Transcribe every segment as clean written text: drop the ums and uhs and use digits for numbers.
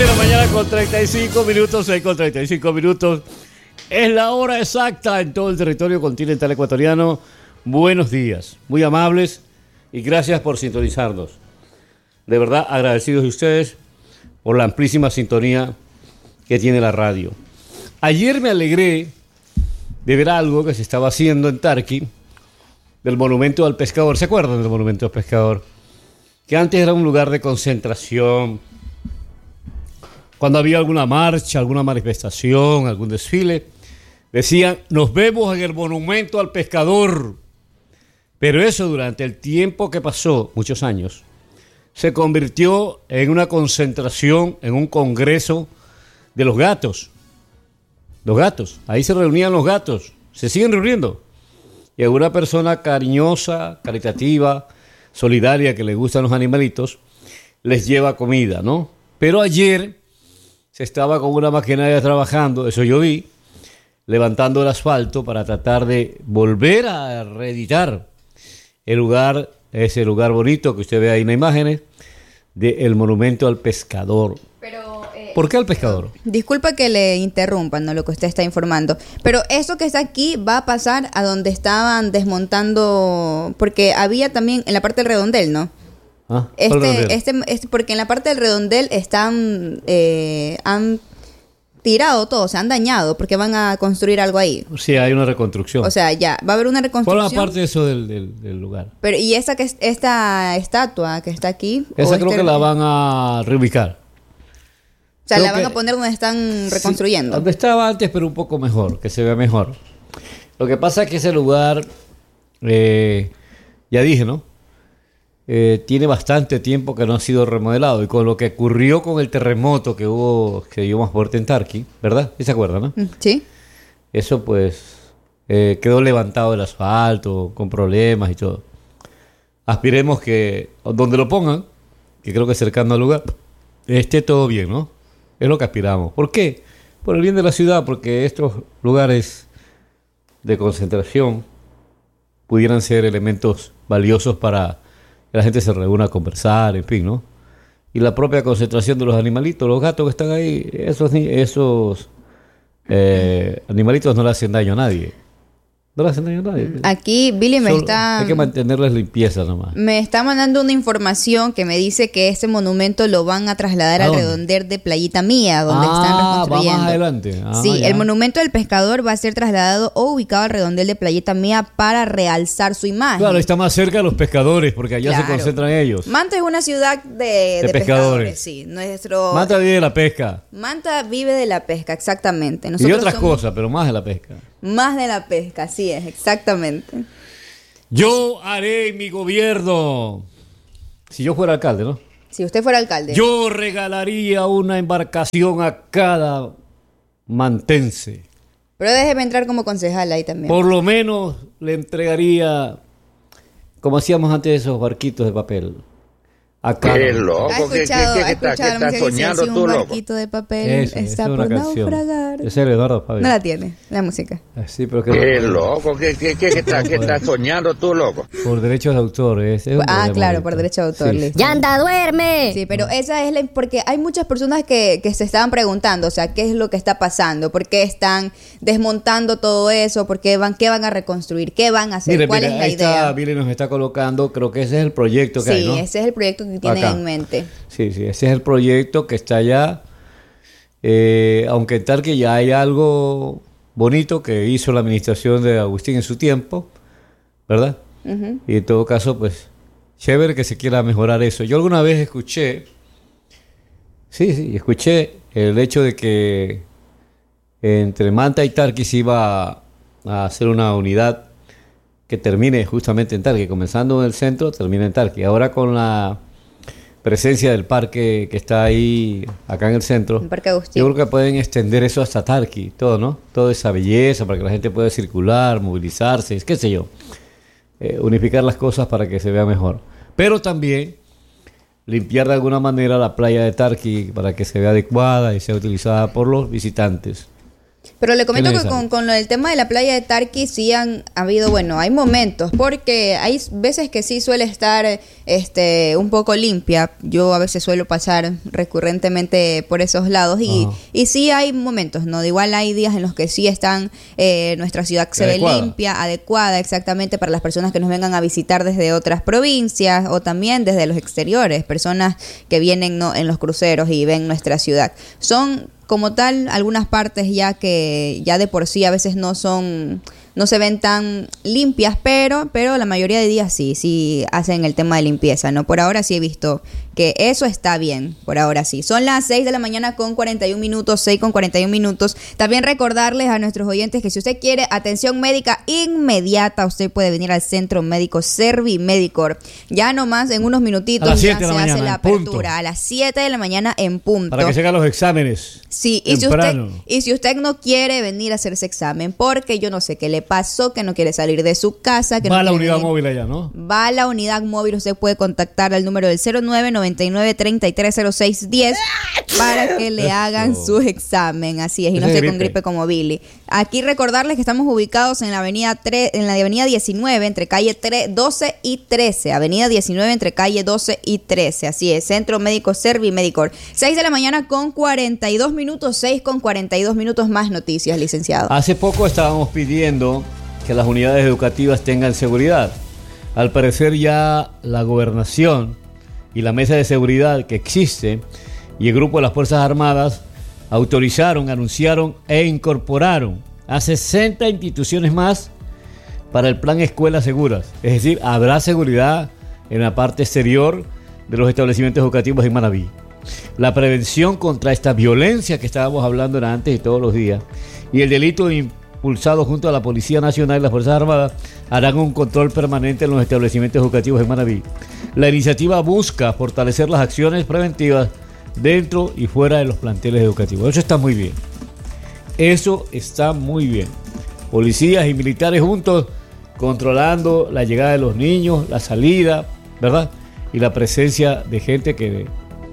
de la mañana con 35 minutos, 6 con 35 minutos. Es la hora exacta en todo el territorio continental ecuatoriano. Buenos días, muy amables y gracias por sintonizarnos. De verdad, agradecidos de ustedes por la amplísima sintonía que tiene la radio. Ayer me alegré de ver algo que se estaba haciendo en Tarqui, del Monumento al Pescador. ¿Se acuerdan del Monumento al Pescador? Que antes era un lugar de concentración. Cuando había alguna marcha, alguna manifestación, algún desfile, decían, nos vemos en el Monumento al Pescador. Pero eso durante el tiempo que pasó, muchos años, se convirtió en una concentración, en un congreso de los gatos. Los gatos, ahí se reunían los gatos, se siguen reuniendo. Y alguna persona cariñosa, caritativa, solidaria, que le gustan los animalitos, les lleva comida, ¿no? Pero ayer se estaba con una maquinaria trabajando, eso yo vi, levantando el asfalto para tratar de volver a reeditar el lugar, ese lugar bonito que usted ve ahí en las imágenes, del Monumento al Pescador. Pero, ¿por qué al pescador? Disculpa que le interrumpa, ¿no? Lo que usted está informando. Pero eso que está aquí va a pasar a donde estaban desmontando, porque había también en la parte del redondel, ¿no? ¿Ah? Porque en la parte del redondel han tirado todo, se han dañado, porque van a construir algo ahí. Sí, hay una reconstrucción. O sea, ya, va a haber una reconstrucción. Forma parte de eso del lugar. Pero, ¿y esta estatua que está aquí? Esa creo que la van a reubicar. O sea, Creo la van que a poner donde están reconstruyendo. Sí, donde estaba antes, pero un poco mejor, que se vea mejor. Lo que pasa es que ese lugar, ya dije, ¿no? Tiene bastante tiempo que no ha sido remodelado. Y con lo que ocurrió con el terremoto que dio más fuerte en Tarqui, ¿verdad? ¿Sí se acuerdan, no? Sí. Eso, pues, quedó levantado el asfalto, con problemas y todo. Aspiremos que donde lo pongan, que creo que es cercano al lugar, esté todo bien, ¿no? Es lo que aspiramos. ¿Por qué? Por el bien de la ciudad, porque estos lugares de concentración pudieran ser elementos valiosos para que la gente se reúna a conversar, en fin, ¿no? Y la propia concentración de los animalitos, los gatos que están ahí, esos animalitos no le hacen daño a nadie. No le hacen daño a nadie. Aquí Billy hay que mantenerles limpieza nomás. Me está mandando una información que me dice que este monumento lo van a trasladar al redondel de Playita Mía, donde están reconstruyendo. Va más adelante. Sí, ya. El monumento del pescador va a ser trasladado o ubicado al redondel de Playita Mía para realzar su imagen. Claro, está más cerca de los pescadores, porque allá se concentran ellos. Manta es una ciudad de pescadores. Sí, Manta vive de la pesca. Manta vive de la pesca, exactamente. Y otras cosas, pero más de la pesca. Más de la pesca, así es, exactamente. Yo haré mi gobierno. Si yo fuera alcalde, ¿no? Si usted fuera alcalde. Yo regalaría una embarcación a cada mantense. Pero déjeme entrar como concejal ahí también. Por lo menos le entregaría, como hacíamos antes, esos barquitos de papel. Qué loco, ¿qué estás soñando tú, un loco? barquito de papel está por naufragar. Es el Eduardo Fabio. No la tiene, la música. Sí, pero qué loco, ¿qué estás soñando tú, loco? Por derechos de autor. Claro, por derechos de autor. Sí. ¡Yanda, duerme! Sí, pero esa es porque hay muchas personas que se estaban preguntando, o sea, ¿qué es lo que está pasando? ¿Por qué están desmontando todo eso? ¿Qué van a reconstruir? ¿Qué van a hacer? ¿Cuál es la idea? Billy nos está colocando, creo que ese es el proyecto que hay, ¿no? Sí, ese es el proyecto que tienen en mente. Sí, ese es el proyecto que está allá. Aunque en Tarqui ya hay algo bonito que hizo la administración de Agustín en su tiempo, ¿verdad? Uh-huh. Y en todo caso, pues, chévere que se quiera mejorar eso. Yo alguna vez escuché el hecho de que entre Manta y Tarqui se iba a hacer una unidad que termine justamente en Tarqui, comenzando en el centro, termina en Tarqui. Ahora con la presencia del parque que está ahí, acá en el centro, el Parque Agustín, yo creo que pueden extender eso hasta Tarqui, todo, ¿no? Toda esa belleza para que la gente pueda circular, movilizarse, qué sé yo. Unificar las cosas para que se vea mejor. Pero también limpiar de alguna manera la playa de Tarqui para que se vea adecuada y sea utilizada por los visitantes. Pero le comento que con el tema de la playa de Tarqui sí han habido, bueno, hay momentos, porque hay veces que sí suele estar un poco limpia. Yo a veces suelo pasar recurrentemente por esos lados y sí hay momentos, ¿no? De igual hay días en los que sí están, nuestra ciudad se ve limpia, adecuada exactamente para las personas que nos vengan a visitar desde otras provincias o también desde los exteriores, personas que vienen, ¿no?, en los cruceros y ven nuestra ciudad. Son como tal algunas partes ya que ya de por sí a veces no se ven tan limpias, pero la mayoría de días sí hacen el tema de limpieza, ¿no? Por ahora sí he visto que eso está bien, por ahora sí. Son las 6 de la mañana con 41 minutos, 6 con 41 minutos. También recordarles a nuestros oyentes que si usted quiere atención médica inmediata, usted puede venir al Centro Médico Servimedicor. Ya nomás en unos minutitos ya se hace la apertura. A las 7 de la mañana en punto. Para que se hagan los exámenes. Sí, y si usted no quiere venir a hacerse examen porque yo no sé qué le pasó, que no quiere salir de su casa, que va no a la unidad venir, móvil allá, ¿no? Va a la unidad móvil, usted puede contactar al número del 0999-330610 para que le hagan su examen, así es, y no esté con gripe como Billy. Aquí recordarles que estamos ubicados en la avenida 19 entre calle 12 y 13, avenida 19 entre calle 12 y 13, así es, Centro Médico Servimedicor. 6 de la mañana con 42 minutos, 6 con 42 minutos, más noticias, licenciado. Hace poco estábamos pidiendo que las unidades educativas tengan seguridad. Al parecer ya la gobernación y la mesa de seguridad que existe y el grupo de las Fuerzas Armadas autorizaron, anunciaron e incorporaron a 60 instituciones más para el plan Escuelas Seguras. Es decir, habrá seguridad en la parte exterior de los establecimientos educativos en Manabí. La prevención contra esta violencia que estábamos hablando antes y todos los días y el delito impulsado junto a la Policía Nacional y las Fuerzas Armadas harán un control permanente en los establecimientos educativos en Manabí. La iniciativa busca fortalecer las acciones preventivas dentro y fuera de los planteles educativos. Eso está muy bien. Eso está muy bien. Policías y militares juntos controlando la llegada de los niños, la salida, ¿verdad? Y la presencia de gente que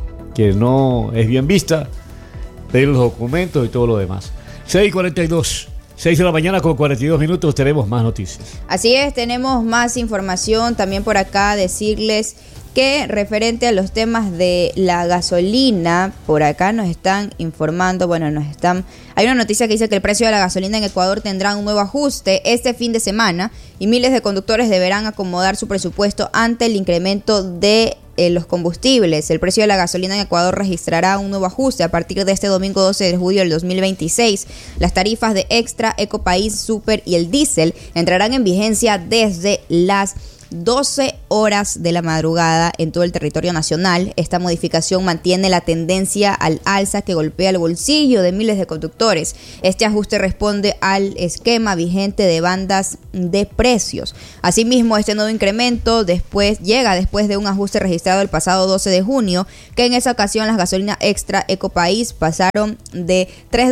no es bien vista, pedir los documentos y todo lo demás. 6:42. 6 de la mañana con 42 minutos, tenemos más noticias. Así es, tenemos más información. También por acá decirles que referente a los temas de la gasolina, por acá nos están informando, hay una noticia que dice que el precio de la gasolina en Ecuador tendrá un nuevo ajuste este fin de semana y miles de conductores deberán acomodar su presupuesto ante el incremento de los combustibles. El precio de la gasolina en Ecuador registrará un nuevo ajuste a partir de este domingo 12 de julio del 2026. Las tarifas de Extra, Ecopaís, Super y el diésel entrarán en vigencia desde las 12 horas de la madrugada en todo el territorio nacional. Esta modificación mantiene la tendencia al alza que golpea el bolsillo de miles de conductores. Este ajuste responde al esquema vigente de bandas de precios. Asimismo, este nuevo incremento llega después de un ajuste registrado el pasado 12 de junio, que en esa ocasión las gasolinas Extra Ecopaís pasaron de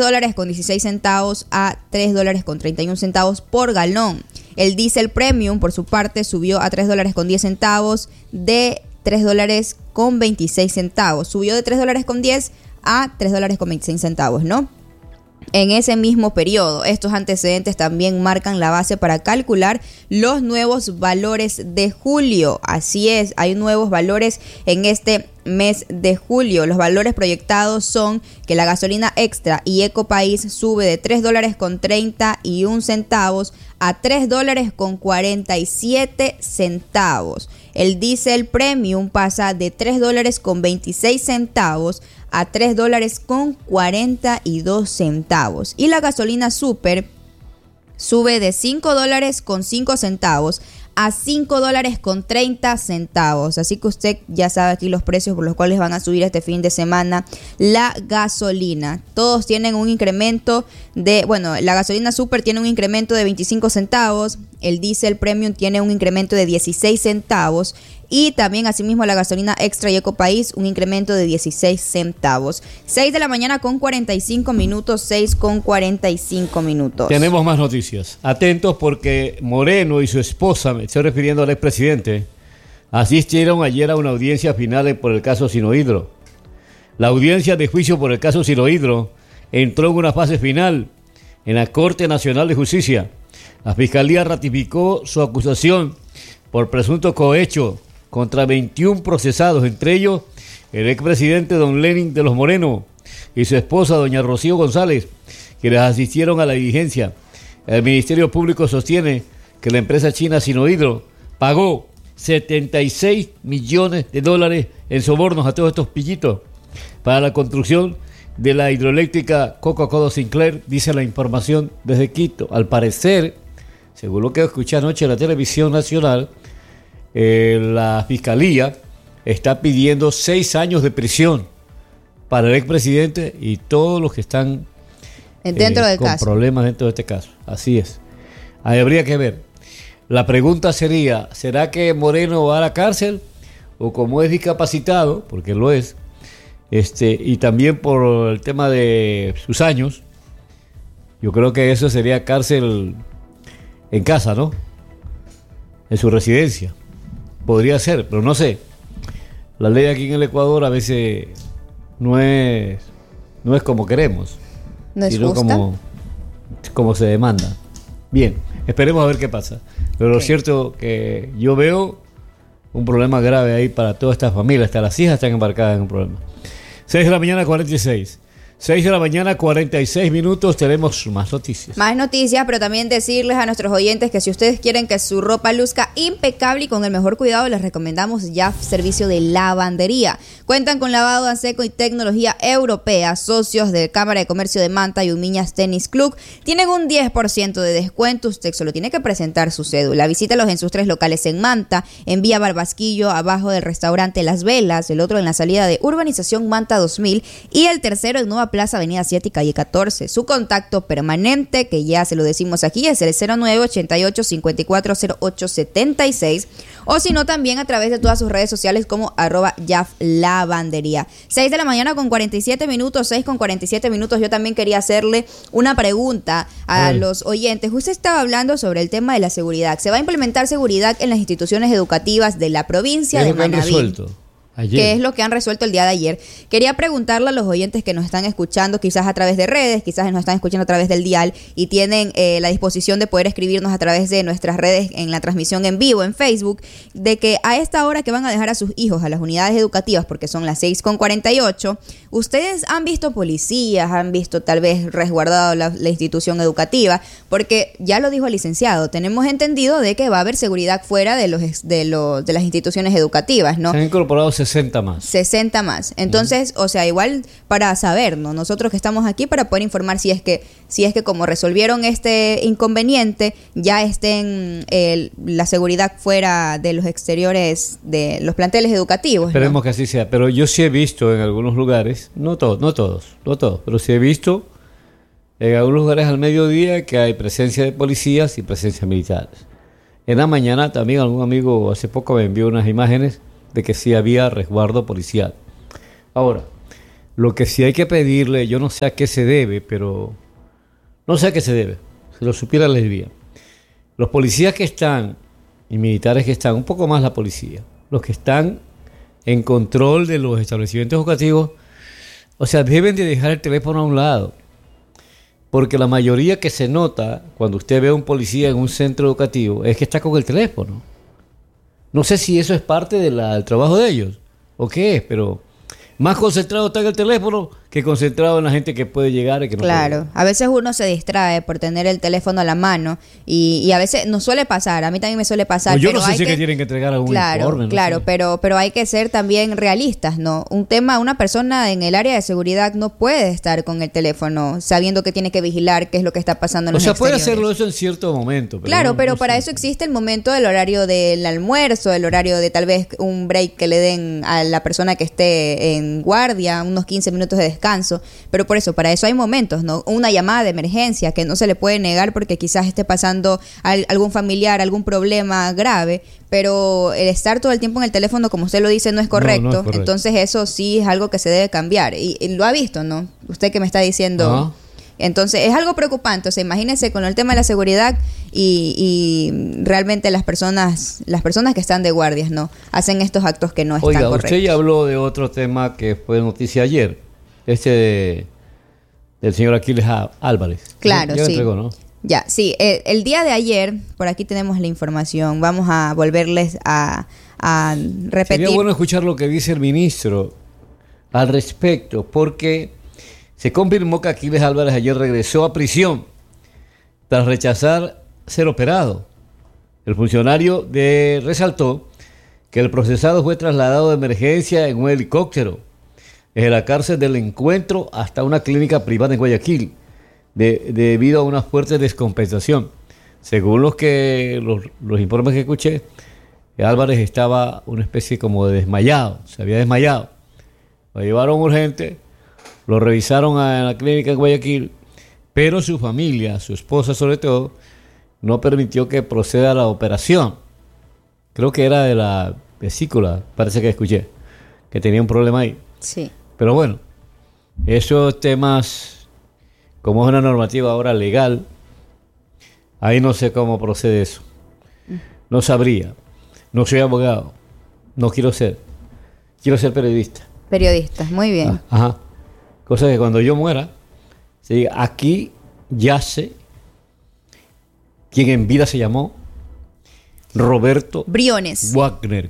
$3.16 a $3.31 por galón. El diésel premium, por su parte, subió a $3.10 de $3.26. Subió de $3.10 a $3.26, ¿no? En ese mismo periodo, estos antecedentes también marcan la base para calcular los nuevos valores de julio. Así es, hay nuevos valores en este mes de julio. Los valores proyectados son que la gasolina Extra y Ecopaís sube de $3.31 a $3.47. El diésel premium pasa de $3.26 a $3.42. Y la gasolina Super sube de $5.05 a $5.30. Así que usted ya sabe aquí los precios por los cuales van a subir este fin de semana la gasolina. Todos tienen un incremento la gasolina Super tiene un incremento de 25 centavos, el diésel premium tiene un incremento de 16 centavos y también asimismo la gasolina Extra y Ecopaís un incremento de 16 centavos. 6 de la mañana con 45 minutos, 6 con 45 minutos. Tenemos más noticias. Atentos porque Moreno y su esposa, me estoy refiriendo al expresidente, asistieron ayer a una audiencia final por el caso Sinohydro. La audiencia de juicio por el caso Sinohydro entró en una fase final en la Corte Nacional de Justicia. La Fiscalía ratificó su acusación por presunto cohecho contra 21 procesados, entre ellos el expresidente don Lenin de los Moreno y su esposa doña Rocío González, quienes asistieron a la diligencia. El Ministerio Público sostiene que la empresa china Sinohydro pagó $76 millones en sobornos a todos estos pillitos para la construcción de la hidroeléctrica Coca-Cola Sinclair, dice la información desde Quito. Al parecer, según lo que escuché anoche en la televisión nacional, la Fiscalía está pidiendo 6 años de prisión para el expresidente y todos los que están dentro del con caso. Problemas dentro de este caso. Así es. Ahí habría que ver. La pregunta sería, ¿será que Moreno va a la cárcel? O como es discapacitado, porque lo es, y también por el tema de sus años, yo creo que eso sería cárcel en casa, ¿no? En su residencia. Podría ser, pero no sé. La ley aquí en el Ecuador a veces no es como queremos, ¿no es sino justa? como se demanda. Bien, esperemos a ver qué pasa. Pero lo cierto que yo veo un problema grave ahí para toda esta familia. Hasta las hijas están embarcadas en un problema. 6 de la mañana, 46. 6 de la mañana, 46 minutos, tenemos más noticias. Más noticias, pero también decirles a nuestros oyentes que si ustedes quieren que su ropa luzca impecable y con el mejor cuidado, les recomendamos Jaf Servicio de Lavandería. Cuentan con lavado a seco y tecnología europea, socios de Cámara de Comercio de Manta y Umiñas Tenis Club. Tienen un 10% de descuento, usted solo tiene que presentar su cédula. Visítalos en sus 3 locales en Manta, en Vía Barbasquillo, abajo del restaurante Las Velas, el otro en la salida de Urbanización Manta 2000 y el tercero en Nueva Plaza Avenida 7 y Calle 14. Su contacto permanente, que ya se lo decimos aquí, es el 0988-540876, o si no también a través de todas sus redes sociales como @JafLavandería. 6 de la mañana con 47 minutos, 6 con 47 minutos. Yo también quería hacerle una pregunta a los oyentes. Usted estaba hablando sobre el tema de la seguridad. Se va a implementar seguridad en las instituciones educativas de la provincia de Manabí. ¿Qué es lo que han resuelto el día de ayer? Quería preguntarle a los oyentes que nos están escuchando, quizás a través de redes, quizás nos están escuchando a través del dial y tienen la disposición de poder escribirnos a través de nuestras redes en la transmisión en vivo en Facebook, de que a esta hora que van a dejar a sus hijos a las unidades educativas, porque son las 6:48, ustedes han visto policías, han visto tal vez resguardado la institución educativa, porque ya lo dijo el licenciado, tenemos entendido de que va a haber seguridad fuera de las instituciones educativas, ¿no? Se han incorporado 60 más. 60 más. Entonces, o sea, igual para saber, ¿no? Nosotros que estamos aquí para poder informar si es que como resolvieron este inconveniente, ya estén la seguridad fuera de los exteriores de los planteles educativos. Esperemos, ¿no?, que así sea. Pero yo sí he visto en algunos lugares, no todos, pero sí he visto en algunos lugares al mediodía que hay presencia de policías y presencia militares. En la mañana también algún amigo hace poco me envió unas imágenes de que sí había resguardo policial. Ahora, lo que sí hay que pedirle, yo no sé a qué se debe, si lo supiera les diría. Los policías que están, y militares que están, un poco más la policía, los que están en control de los establecimientos educativos, o sea, deben de dejar el teléfono a un lado. Porque la mayoría que se nota cuando usted ve a un policía en un centro educativo es que está con el teléfono. No sé si eso es parte del trabajo de ellos o qué es, pero más concentrado está en el teléfono que concentrado en la gente que puede llegar y que no puede. Claro, a veces uno se distrae por tener el teléfono a la mano y a veces nos suele pasar, a mí también me suele pasar. Pues yo no sé si que tienen que entregar algún informe. Claro, sé. pero hay que ser también realistas, ¿no? Una persona en el área de seguridad no puede estar con el teléfono sabiendo que tiene que vigilar qué es lo que está pasando en los exteriores. O sea, puede hacerlo eso en cierto momento. Pero claro, pero para eso existe el momento del horario del almuerzo, el horario de tal vez un break que le den a la persona que esté en guardia, unos 15 minutos de descanso, pero por eso, para eso hay momentos, ¿no? Una llamada de emergencia que no se le puede negar porque quizás esté pasando algún familiar, algún problema grave, pero el estar todo el tiempo en el teléfono, como usted lo dice, no es correcto. No es correcto. Entonces eso sí es algo que se debe cambiar y lo ha visto, ¿no? Usted que me está diciendo. Ajá. Entonces es algo preocupante, o sea, imagínense con el tema de la seguridad y realmente las personas que están de guardias, ¿no? Hacen estos actos que no están correctos. Usted ya habló de otro tema que fue noticia ayer, del señor Aquiles Álvarez. Claro, ya sí. entregó, ¿no? Ya, sí. El día de ayer, por aquí tenemos la información. Vamos a volverles a repetir. Sería bueno escuchar lo que dice el ministro al respecto, porque se confirmó que Aquiles Álvarez ayer regresó a prisión tras rechazar ser operado. El funcionario resaltó que el procesado fue trasladado de emergencia en un helicóptero desde la cárcel del Encuentro hasta una clínica privada en Guayaquil, debido a una fuerte descompensación. Según los informes que escuché, Álvarez estaba una especie como de desmayado, se había desmayado. Lo llevaron urgente, lo revisaron en la clínica en Guayaquil, pero su familia, su esposa sobre todo, no permitió que proceda a la operación. Creo que era de la vesícula, parece que escuché, que tenía un problema ahí. Sí. Pero bueno, esos temas, como es una normativa ahora legal, ahí no sé cómo procede eso. No sabría. No soy abogado. No quiero ser. Quiero ser periodista. Periodistas, muy bien. Ajá. Cosa que cuando yo muera, se diga, aquí yace quien en vida se llamó Roberto Briones. Wagner.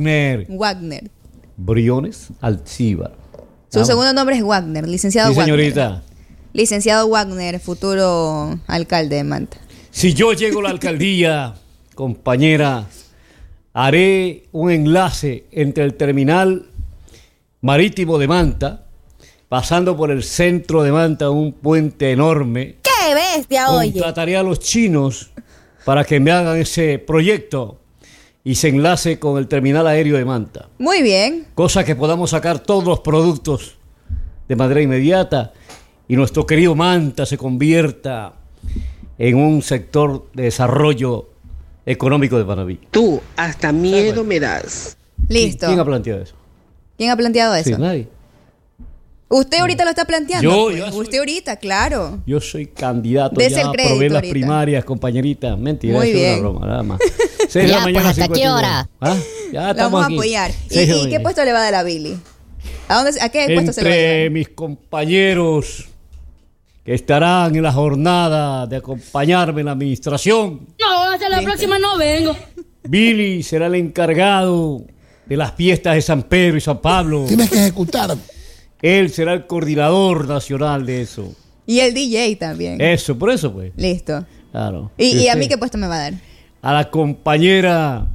Briones Alcíbar. Su segundo nombre es Wagner, licenciado Sí, Wagner. señorita. Licenciado Wagner, futuro alcalde de Manta. Si yo llego a la alcaldía, compañera, haré un enlace entre el terminal marítimo de Manta, pasando por el centro de Manta, un puente enorme. ¡Qué bestia, oye! Contrataré a los chinos para que me hagan ese proyecto y se enlace con el terminal aéreo de Manta. Muy bien. Cosa que podamos sacar todos los productos de manera inmediata y nuestro querido Manta se convierta en un sector de desarrollo económico de Manaví. Tú, hasta miedo me das. Listo. ¿Quién ha planteado eso? ¿Quién ha planteado eso? Sí, nadie. Usted ahorita lo está planteando. Yo soy- Usted ahorita, claro. Yo soy candidato, Dese ya el crédito probé las ahorita. primarias, compañerita. Mentira, Muy eso es bien. una broma, nada más. 6 de Ya, la mañana, pues, ¿hasta qué 52. hora? ¿Ah? Ya Lo estamos vamos a aquí. apoyar. 6 de la ¿Y qué mañana. puesto le va a dar a Billy? ¿A qué puesto se lo va a Entre llevar? mis compañeros que estarán en la jornada de acompañarme en la administración, No, hasta la próxima no vengo. Billy será el encargado de las fiestas de San Pedro y San Pablo. Tienes que ejecutar. Él será el coordinador nacional de eso. Y el DJ también. Eso, por eso pues. Listo. Claro. ¿Y a usted- mí qué puesto me va a dar? A la compañera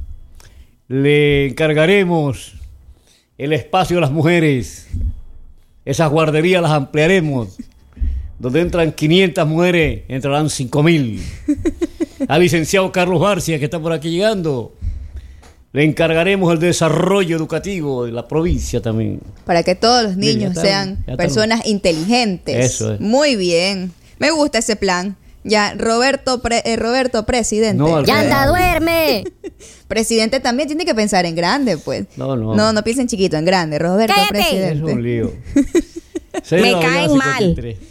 le encargaremos el espacio de las mujeres. Esas guarderías las ampliaremos. Donde entran 500 mujeres, entrarán 5.000. Al licenciado Carlos García, que está por aquí llegando, le encargaremos el desarrollo educativo de la provincia también. Para que todos los Mira, niños ya sean está. personas inteligentes. Eso es. Muy bien. Me gusta ese plan. Ya, Roberto presidente. No, al revés. ¡Yanda, duerme! Presidente también tiene que pensar en grande, pues. No. No piensa en chiquito, en grande. Roberto Cállate. Es presidente. un lío. 6 de Me la mañana, caen mal. 53.